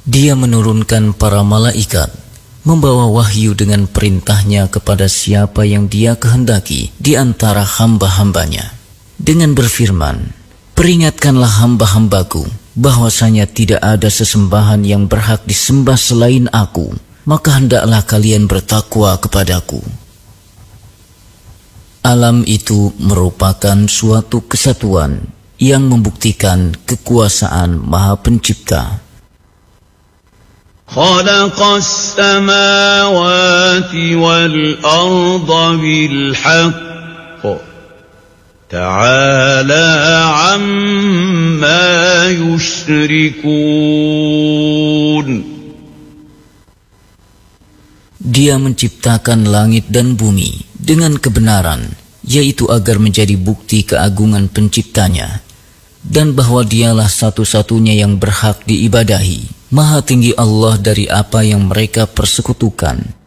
Dia menurunkan para malaikat, membawa wahyu dengan perintahnya kepada siapa yang Dia kehendaki di antara hamba-hambanya, dengan berfirman, "Peringatkanlah hamba-hambaku bahwasanya tidak ada sesembahan yang berhak disembah selain Aku, maka hendaklah kalian bertakwa kepadaku." Alam itu merupakan suatu kesatuan yang membuktikan kekuasaan Maha Pencipta. خلق السماوات والأرض بالحق تعالى عما يشركون. Dia menciptakan langit dan bumi dengan kebenaran, yaitu agar menjadi bukti keagungan Penciptanya, dan bahwa Dialah satu-satunya yang berhak diibadahi. Maha tinggi Allah dari apa yang mereka persekutukan.